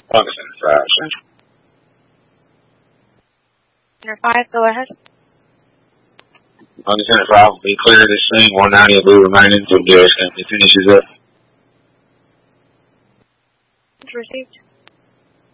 On the center 5, sir. Center 5, go ahead. On the center 5, we clear this thing. 190 will be remaining until Garrett's company finishes up. Received.